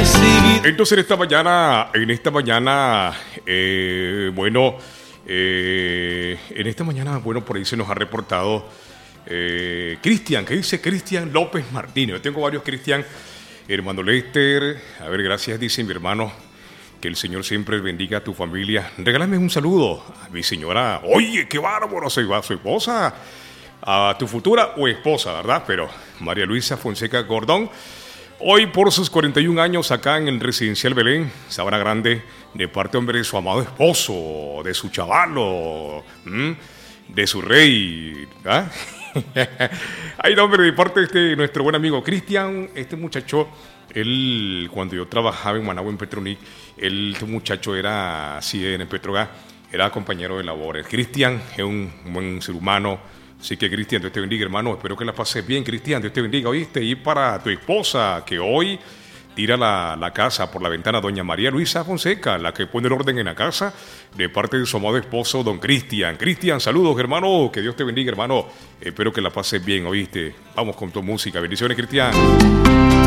Entonces en esta mañana, por ahí se nos ha reportado Cristian, que dice Cristian López Martínez. Yo tengo varios Cristian, hermano Lester. A ver, gracias, dice mi hermano. Que el Señor siempre bendiga a tu familia. Regálame un saludo a mi señora. Oye, qué bárbaro, soy su esposa. A tu futura o esposa, ¿verdad? Pero María Luisa Fonseca Gordón. Hoy por sus 41 años acá en el Residencial Belén, Sabana Grande, de parte, hombre, de su amado esposo, de su chavalo, de su rey. ¿Ah? Ay, no, hombre, de parte de nuestro buen amigo Cristian, este muchacho, él, cuando yo trabajaba en Managua, en Petronic, este muchacho era así en el Petrogas, era compañero de labores. Cristian es un buen ser humano. Así que, Cristian, Dios te bendiga, hermano. Espero que la pases bien, Cristian. Dios te bendiga, ¿oíste? Y para tu esposa, que hoy tira la casa por la ventana, doña María Luisa Fonseca, la que pone el orden en la casa, de parte de su amado esposo, don Cristian. Cristian, saludos, hermano. Que Dios te bendiga, hermano. Espero que la pases bien, ¿oíste? Vamos con tu música. Bendiciones, Cristian.